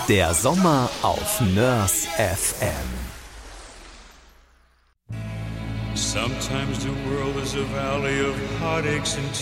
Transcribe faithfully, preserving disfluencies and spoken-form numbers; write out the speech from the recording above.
Der Sommer auf Nörs F M. Sometimes the world is a valley of heartaches and